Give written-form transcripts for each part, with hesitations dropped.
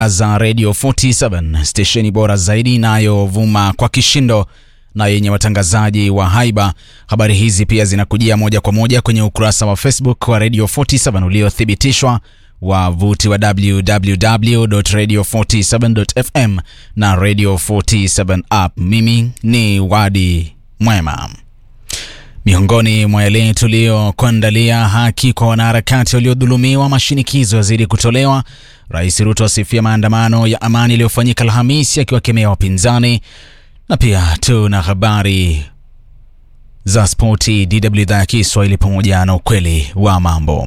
za Radio 47, stesheni bora zaidi inayovuma kwa kishindo na yenye watangazaji wa haiba. Habari hizi pia zinakujia moja kwa moja kwenye ukurasa wa Facebook wa Radio 47 uliothibitishwa, wavuti wa www.radio47.fm na Radio 47 app. Mimi ni Wadi Mwema. Miongoni mwa yale tuliokuandalia: haki kwa wanaharakati waliodhulumiwa, mashinikizo yazidi kutolewa. Rais Ruto asifia maandamano ya amani yaliyofanyika Alhamisi akiwakemea wapinzani. Na pia tuna habari za spoti, DW idhaa ya Kiswahili pamoja na ukweli wa mambo.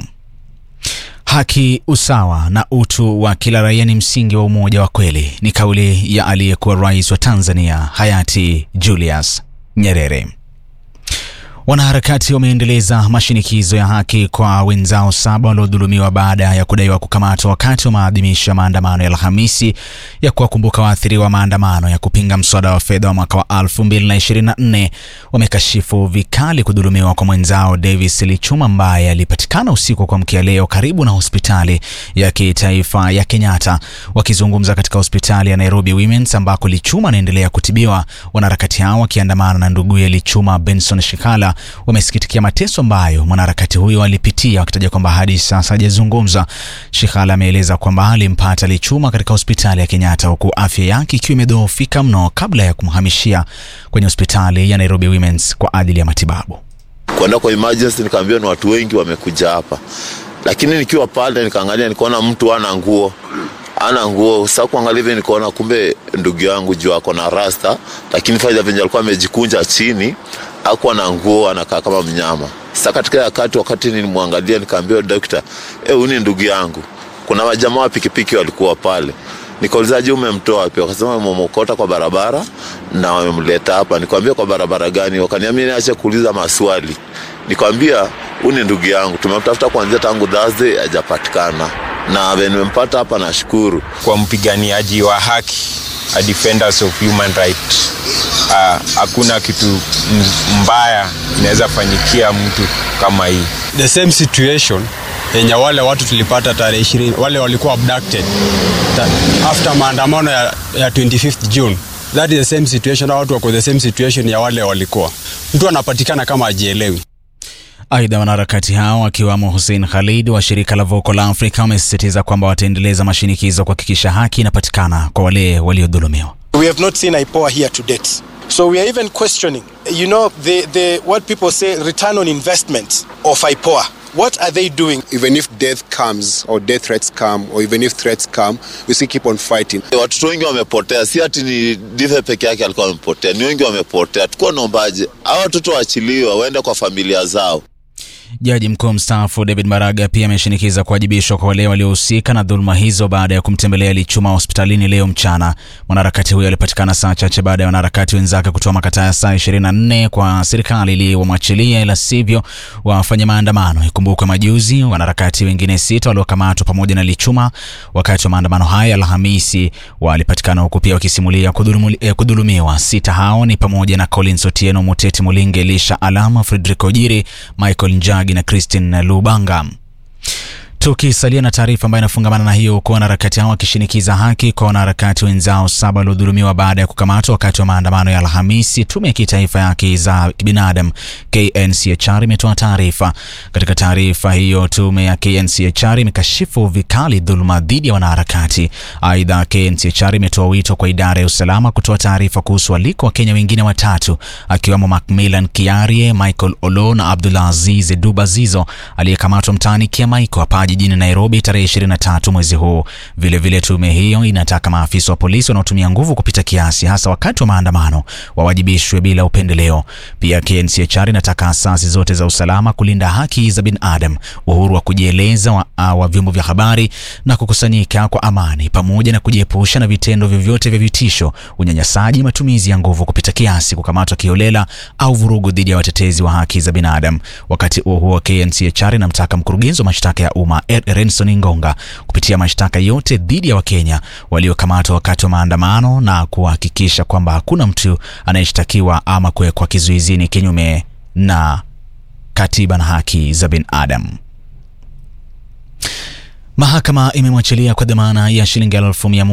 Haki, usawa na utu wa kila raia ni msingi wa umoja wa kweli, ni kauli ya aliyekuwa rais wa Tanzania hayati Julius Nyerere. Wanaharakati wameendeleza mashinikizo ya haki kwa wenzao 7 waliodhulumiwa baada ya kudaiwa kukamatwa wakati wa maadhimisho ya maandamano ya Alhamisi ya kuwakumbuka waathiriwa maandamano ya kupinga mswada wa fedha wa mwaka wa 2024. Wamekashifu vikali kudhulumiwa kwa mwenzao Davis Lichuma ambaye alipatikana usiku kwa mkia leo karibu na hospitali ya kitaifa ya Kenyatta. Wakizungumza katika hospitali ya Nairobi Women's ambako Lichuma anaendelea kutibiwa, wanaharakati hao wakiandamana na nduguye Lichuma Benson Shikala wamesikitikia mateso ambayo mwanaharakati huyo alipitia, wakitaja kwamba hadi sasa hajazungumza. Shikala ameeleza kwamba alimpata Lichuma katika hospitali ya Kenyatta huku afya yake ikiwa imedhoofika mno kabla ya kumhamishia kwenye hospitali ya Nairobi Women's kwa ajili ya matibabu. Kwenda kwa emergency nikaambiwa ni watu wengi wamekuja hapa. Lakini nikiwa pale nikaangalia, nikaona mtu ana nguo. Sasa kuangalia hivi nikaona kumbe ndugu yangu juu ako na rasta, lakini faida venye alikuwa amejikunja chini, hakuwa na nguo, anakaa kama mnyama. Sasa katika wakati nilimwangalia nikaambia daktari, huyu ni ndugu yangu. Kuna wajamaa wa pikipiki walikuwa pale. Nikauliza, je, umemtoa wapi? Wakasema wamemokota kwa barabara na wamemleta hapa. Nikamwambia kwa barabara gani? Wakaniambia niache kuuliza maswali. Nikamwambia huyu ni ndugu yangu, tumemtafuta kuanzia tangu Thursday hajapatikana. Na nimempata hapa, nashukuru. Kwa mpiganiaji wa haki, a defenders of human rights, hakuna kitu mbaya inaweza fanyikia mtu kama hii. The same situation yenye wale watu tulipata tarehe 20 wale walikuwa abducted after maandamano ya 25th June. That is the same situation, watu wako the same situation ya wale walikuwa. Mtu anapatikana kama hajielewi. Aidha, wanaharakati hao akiwamo Hussein Khalid wa shirika la Vocal Africa wamesisitiza kwamba wataendeleza mashinikizo kuhakikisha haki inapatikana kwa wale waliodhulumiwa. We have not seen IPOA here to date. So we are even questioning, the what people say return on investment of IPOA. What are they doing? Even if death comes or death threats come or even if threats come, we still keep on fighting. Watu wengi wamepotea, si ati ni Dive peke yake alikuwa amepotea, ni wengi wamepotea. Tuko naombaje hao watoto waachiliwe waende kwa familia zao. Jaji mkuu mstaafu David Maraga pia ameshinikiza kuwajibishwa kwa wale waliohusika na dhuluma hizo baada ya kumtembelea Lichuma hospitalini leo mchana. Mwanaharakati huyo alipatikana saa chache baada ya wanaharakati wenzake kutoa makataa ya saa 24 kwa serikali ili wamwachilie, ila sivyo wafanye maandamano. Ikumbukwe majuzi wanaharakati wengine 6 waliokamatwa pamoja na Lichuma wakati wa maandamano haya Alhamisi walipatikana huku pia wakisimulia kudhulumiwa. 6 hao ni pamoja na Collins Otieno, Muteti Mulinge, Elisha Alama, Frederick Ojiri, Michael Njagi na Christine Lubanga. Tukisalia na taarifa ambayo inafungamana na hiyo, kwa wanaharakati hao wakishinikiza haki kwa wanaharakati wenzao 7 waliodhulumiwa baada ya kukamatwa wakati wa maandamano ya Alhamisi, Tume ya Kitaifa ya Haki za Binadamu KNCHR imetoa taarifa. Katika taarifa hiyo, tume ya KNCHR imekashifu vikali dhuluma dhidi ya wanaharakati. Aidha, KNCHR imetoa wito kwa idara ya usalama kutoa taarifa kuhusu waliko wa Kenya wengine 3 akiwemo Macmillan Kiarie, Michael Olo na Abdulaziz Dubazizo aliyekamatwa mtaani Kiamaiko hapa jijini Nairobi tarehe 23 mwezi huu. Vile tume hiyo inataka maafisa wa polisi wanaotumia nguvu kupita kiasi hasa wakati wa maandamano wawajibishwe bila upendeleo. Pia KNCHR inataka asasi zote za usalama kulinda haki za binadamu, uhuru wa kujieleza wa vyombo vya habari na kukusanyika kwa amani, pamoja na kujiepusha na vitendo vyovyote vya vitisho, unyanyasaji, matumizi ya nguvu kupita kiasi, kukamatwa kiholela au vurugu dhidi ya watetezi wa haki za binadamu. Wakati huo KNCHR inamtaka mkurugenzi wa mashtaka ya umma Renson Ngonga kupitia mashtaka yote dhidi ya Wakenya waliokamatwa wakati wa maandamano na kuhakikisha kwamba hakuna mtu anayeshtakiwa ama kuwekwa kizuizini kinyume na katiba na haki za binadamu. Mahakama imemwachilia kwa dhamana ya shilingi 1,100